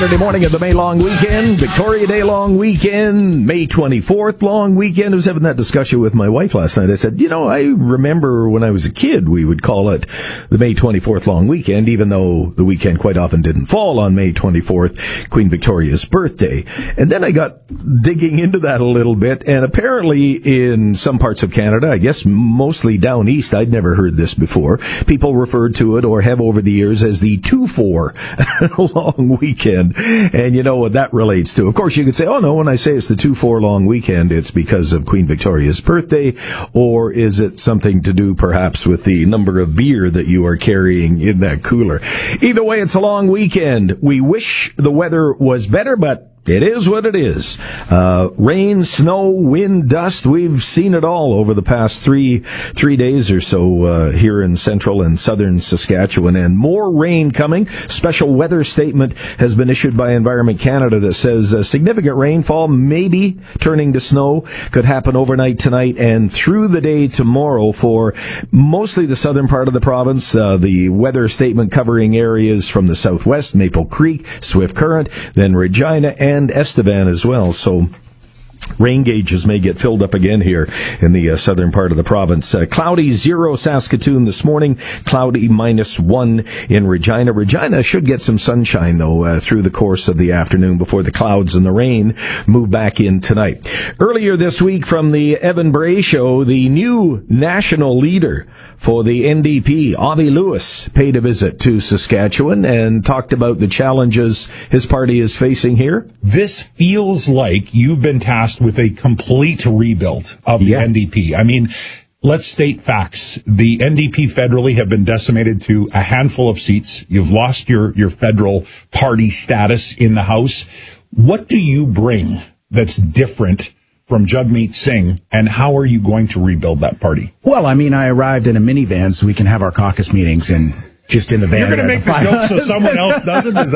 Saturday morning of the May long weekend, Victoria Day long weekend, May 24th long weekend. I was having that discussion with my wife last night. I said, I remember when I was a kid, we would call it the May 24th long weekend, even though the weekend quite often didn't fall on May 24th, Queen Victoria's birthday. And then I got digging into that a little bit, and apparently in some parts of Canada, I guess mostly down east, I'd never heard this before, people referred to it or have over the years as the 2-4 long weekend. And you know what that relates to. Of course, you could say, oh no, when I say it's the 2-4 long weekend, it's because of Queen Victoria's birthday, or is it something to do perhaps with the number of beer that you are carrying in that cooler? Either way, it's a long weekend. We wish the weather was better, but it is what it is. Rain, snow, wind, dust. We've seen it all over the past three days or so here in central and southern Saskatchewan. And more rain coming. Special weather statement has been issued by Environment Canada that says significant rainfall, maybe turning to snow, could happen overnight tonight and through the day tomorrow for mostly the southern part of the province. The weather statement covering areas from the southwest, Maple Creek, Swift Current, then Regina, and Estevan as well. So rain gauges may get filled up again here in the southern part of the province. Cloudy 0 Saskatoon this morning, cloudy -1 in Regina. Regina should get some sunshine, though, through the course of the afternoon before the clouds and the rain move back in tonight. Earlier this week from the Evan Bray Show, the new national leader for the NDP, Avi Lewis, paid a visit to Saskatchewan and talked about the challenges his party is facing here. This feels like you've been tasked with a complete rebuild of the NDP. I mean, let's state facts. The NDP federally have been decimated to a handful of seats. You've lost your federal party status in the House. What do you bring that's different from Jagmeet Singh, and how are you going to rebuild that party? Well, I mean, I arrived in a minivan so we can have our caucus meetings and just in the van. You're going to make the joke so someone else doesn't? Is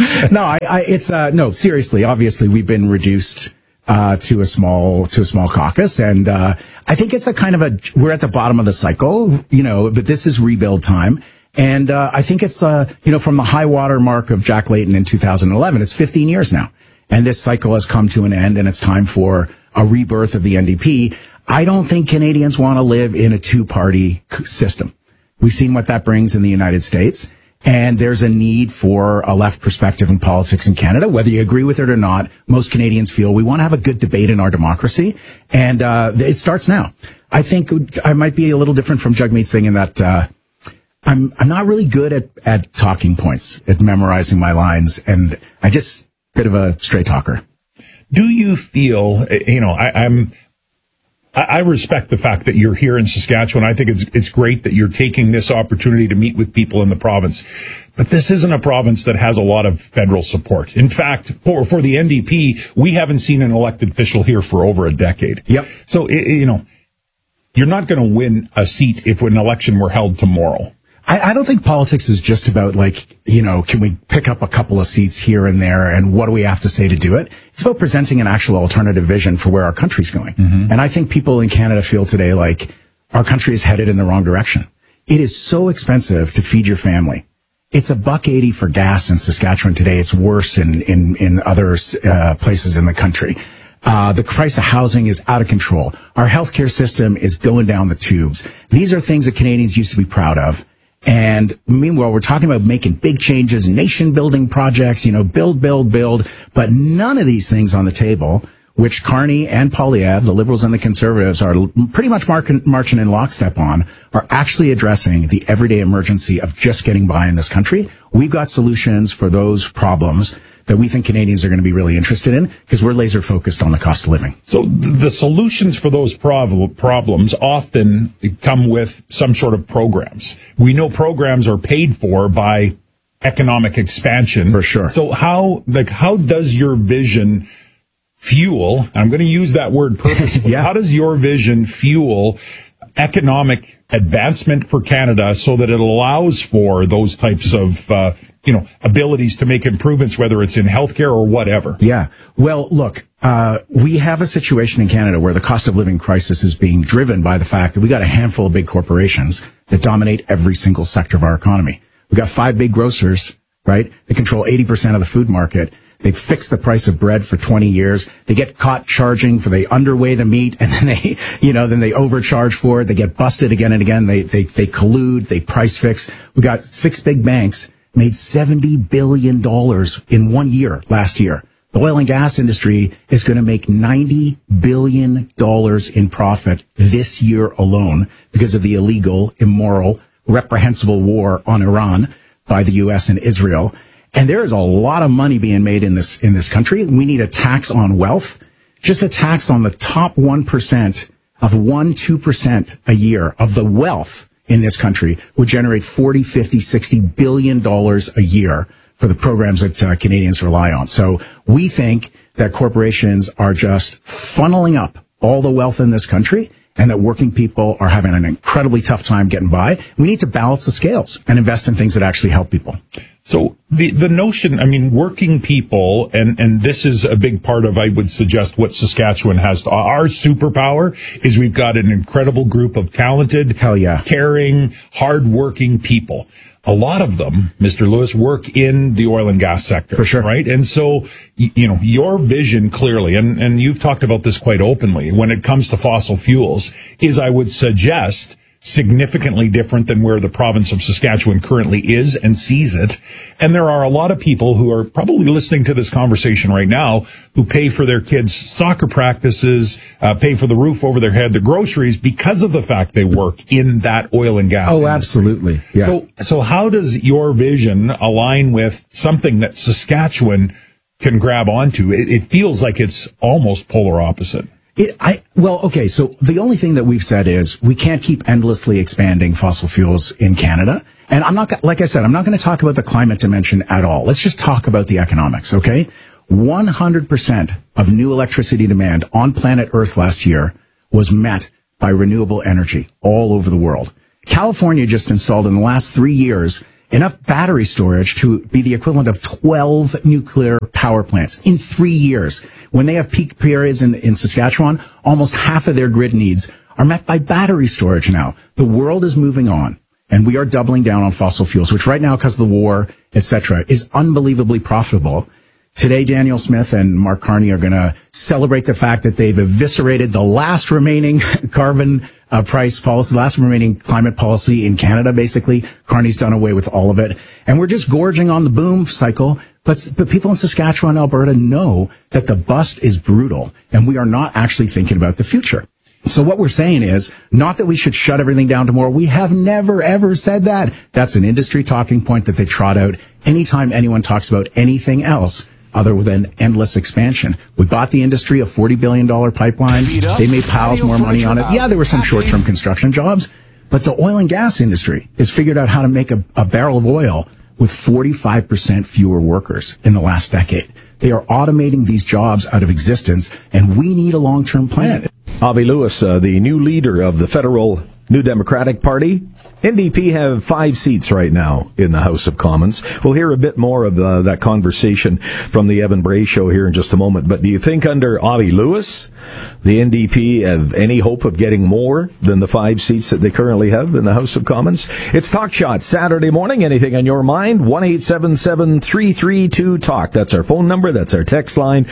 that? No, seriously. Obviously, we've been reduced to a small caucus, and I think it's a kind of we're at the bottom of the cycle, but this is rebuild time. And I think it's from the high water mark of Jack Layton in 2011, it's 15 years now. And this cycle has come to an end, and it's time for a rebirth of the NDP. I don't think Canadians want to live in a two-party system. We've seen what that brings in the United States. And there's a need for a left perspective in politics in Canada. Whether you agree with it or not, most Canadians feel we want to have a good debate in our democracy. And it starts now. I think I might be a little different from Jagmeet Singh in that I'm not really good at talking points, at memorizing my lines. And I just bit of a straight talker. Do you feel, I respect the fact that you're here in Saskatchewan. I think it's great that you're taking this opportunity to meet with people in the province. But this isn't a province that has a lot of federal support. In fact, for the NDP, we haven't seen an elected official here for over a decade. Yep. So, you're not going to win a seat if an election were held tomorrow. I don't think politics is just about can we pick up a couple of seats here and there and what do we have to say to do it? It's about presenting an actual alternative vision for where our country's going. Mm-hmm. And I think people in Canada feel today like our country is headed in the wrong direction. It is so expensive to feed your family. It's $1.80 for gas in Saskatchewan today. It's worse in other places in the country. The price of housing is out of control. Our healthcare system is going down the tubes. These are things that Canadians used to be proud of. And meanwhile, we're talking about making big changes, nation building projects, build, but none of these things on the table, which Carney and Poilievre, the Liberals and the Conservatives, are pretty much marching in lockstep on, are actually addressing the everyday emergency of just getting by in this country. We've got solutions for those problems that we think Canadians are going to be really interested in because we're laser focused on the cost of living. So the solutions for those problems often come with some sort of programs. We know programs are paid for by economic expansion. For sure. So how does your vision fuel, I'm going to use that word purposefully, how does your vision fuel economic advancement for Canada so that it allows for those types of, abilities to make improvements, whether it's in healthcare or whatever? Yeah. Well, look, we have a situation in Canada where the cost of living crisis is being driven by the fact that we got a handful of big corporations that dominate every single sector of our economy. We got 5 big grocers right? They control 80% of the food market. They fix the price of bread for 20 years. They get caught charging for they underweigh the meat and then they overcharge for it. They get busted again and again. They collude, they price fix. We got 6 big banks made $70 billion in 1 year last year. The oil and gas industry is going to make $90 billion in profit this year alone because of the illegal, immoral, reprehensible war on Iran by the U.S. and Israel. And there is a lot of money being made in this country. We need a tax on wealth, just a tax on the top 1% of 2% a year of the wealth in this country would generate 40, 50, 60 billion dollars a year for the programs that Canadians rely on. So we think that corporations are just funneling up all the wealth in this country and that working people are having an incredibly tough time getting by. We need to balance the scales and invest in things that actually help people. So the notion, I mean, working people, and this is a big part of, I would suggest, what Saskatchewan has. Our superpower is we've got an incredible group of talented, caring, hardworking people. A lot of them, Mr. Lewis, work in the oil and gas sector. For sure. Right? And so, your vision clearly, and you've talked about this quite openly, when it comes to fossil fuels, is, I would suggest, significantly different than where the province of Saskatchewan currently is and sees it. And there are a lot of people who are probably listening to this conversation right now who pay for their kids' soccer practices, pay for the roof over their head, the groceries, because of the fact they work in that oil and gas industry. Absolutely. Yeah. So how does your vision align with something that Saskatchewan can grab onto? It feels like it's almost polar opposite. So the only thing that we've said is we can't keep endlessly expanding fossil fuels in Canada. And I'm not going to talk about the climate dimension at all. Let's just talk about the economics, okay? 100% of new electricity demand on planet Earth last year was met by renewable energy all over the world. California just installed in the last 3 years enough battery storage to be the equivalent of 12 nuclear power plants in 3 years. When they have peak periods in Saskatchewan, almost half of their grid needs are met by battery storage now. The world is moving on, and we are doubling down on fossil fuels, which right now, because of the war, etc., is unbelievably profitable. Today, Daniel Smith and Mark Carney are going to celebrate the fact that they've eviscerated the last remaining carbon price policy, the last remaining climate policy in Canada, basically. Carney's done away with all of it. And we're just gorging on the boom cycle. But people in Saskatchewan and Alberta know that the bust is brutal, and we are not actually thinking about the future. So what we're saying is not that we should shut everything down tomorrow. We have never, ever said that. That's an industry talking point that they trot out anytime anyone talks about anything else other than endless expansion. We bought the industry a $40 billion pipeline. They made piles more money on it. Yeah, there were some short-term construction jobs, but the oil and gas industry has figured out how to make a barrel of oil with 45% fewer workers in the last decade. They are automating these jobs out of existence, and we need a long-term plan. Avi Lewis, the new leader of the federal New Democratic Party. NDP have 5 seats right now in the House of Commons. We'll hear a bit more of that conversation from the Evan Bray Show here in just a moment. But do you think under Avi Lewis, the NDP have any hope of getting more than the 5 seats that they currently have in the House of Commons? It's Talk Shot Saturday morning. Anything on your mind? 1-877-332-TALK. That's our phone number. That's our text line.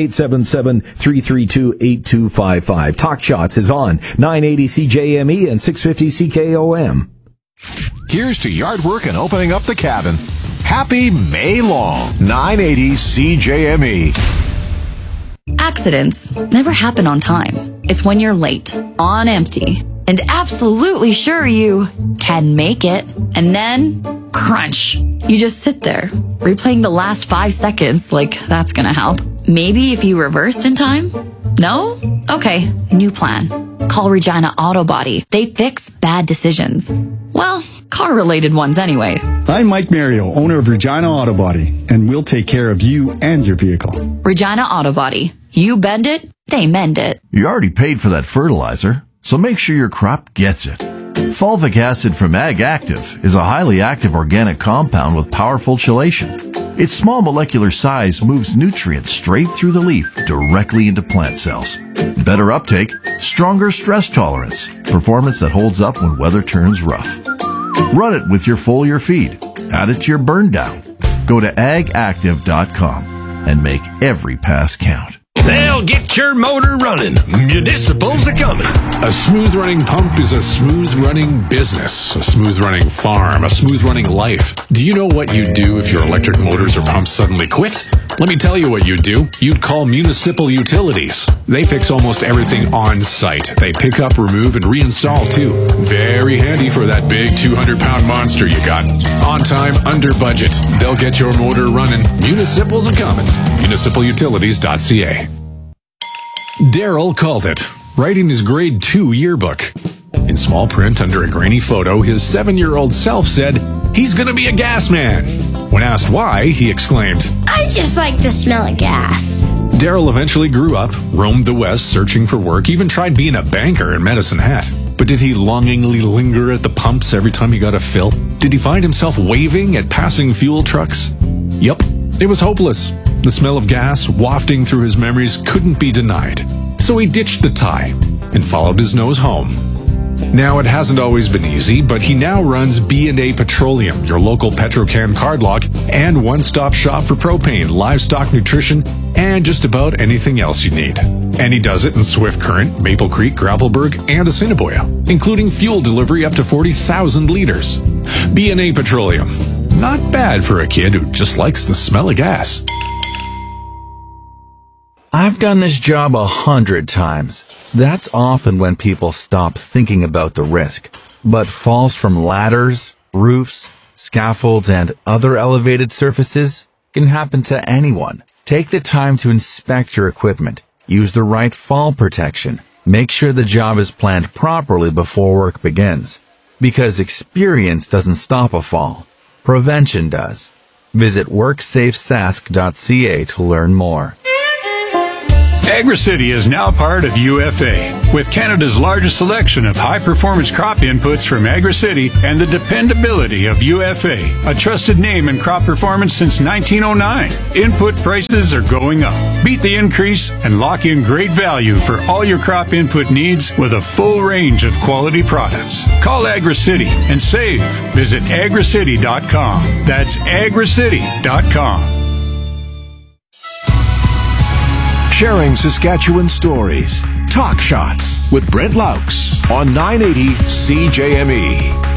1-877-332-8255. Talk Shots is on 980 CJME and 650 CKOM. Here's to yard work and opening up the cabin. Happy May long. 980 CJME. Accidents never happen on time. It's when you're late, on empty, and absolutely sure you can make it. And then, crunch. You just sit there, replaying the last 5 seconds like that's gonna help. Maybe if you reversed in time? No? Okay, new plan. Call Regina Auto Body. They fix bad decisions. Well, car-related ones anyway. I'm Mike Mario, owner of Regina Auto Body, and we'll take care of you and your vehicle. Regina Auto Body. You bend it, they mend it. You already paid for that fertilizer, so make sure your crop gets it. Fulvic acid from Ag Active is a highly active organic compound with powerful chelation. Its small molecular size moves nutrients straight through the leaf directly into plant cells. Better uptake, stronger stress tolerance, performance that holds up when weather turns rough. Run it with your foliar feed. Add it to your burn down. Go to agactive.com and make every pass count. They'll get your motor running. Municipals are coming. A smooth-running pump is a smooth-running business, a smooth-running farm, a smooth-running life. Do you know what you'd do if your electric motors or pumps suddenly quit? Let me tell you what you'd do. You'd call Municipal Utilities. They fix almost everything on site. They pick up, remove, and reinstall, too. Very handy for that big 200-pound monster you got. On time, under budget. They'll get your motor running. Municipals are coming. MunicipalUtilities.ca. Daryl called it, writing his grade 2 yearbook. In small print under a grainy photo, his 7-year-old self said, "He's gonna be a gas man." When asked why, he exclaimed, "I just like the smell of gas." Daryl eventually grew up, roamed the West searching for work, even tried being a banker in Medicine Hat. But did he longingly linger at the pumps every time he got a fill? Did he find himself waving at passing fuel trucks? Yup, it was hopeless. The smell of gas wafting through his memories couldn't be denied. So he ditched the tie and followed his nose home. Now, it hasn't always been easy, but he now runs B&A Petroleum, your local Petrocan cardlock, and one-stop shop for propane, livestock nutrition, and just about anything else you need. And he does it in Swift Current, Maple Creek, Gravelburg, and Assiniboia, including fuel delivery up to 40,000 liters. B&A Petroleum. Not bad for a kid who just likes the smell of gas. I've done this job 100 times. That's often when people stop thinking about the risk. But falls from ladders, roofs, scaffolds, and other elevated surfaces can happen to anyone. Take the time to inspect your equipment. Use the right fall protection. Make sure the job is planned properly before work begins. Because experience doesn't stop a fall. Prevention does. Visit WorksafeSask.ca to learn more. AgriCity is now part of UFA. With Canada's largest selection of high-performance crop inputs from AgriCity and the dependability of UFA, a trusted name in crop performance since 1909, input prices are going up. Beat the increase and lock in great value for all your crop input needs with a full range of quality products. Call AgriCity and save. Visit agricity.com. That's agricity.com. Sharing Saskatchewan stories. Talk Shots with Brent Laux on 980 CJME.